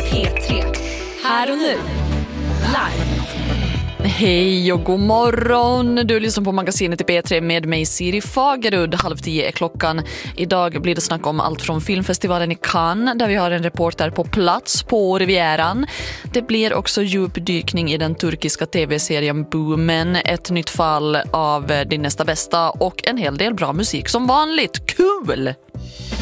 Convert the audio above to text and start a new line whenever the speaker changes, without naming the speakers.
P3. Här och nu. Live.
Hej och god morgon. Du lyssnar på magasinet i P3 med mig Siri Fagerud. 9:30 är klockan. Idag blir det snack om allt från filmfestivalen i Cannes, där vi har en reporter på plats på Rivieran. Det blir också djupdykning i den turkiska tv-serien Boomen, ett nytt fall av Din nästa bästa och en hel del bra musik som vanligt. Kul!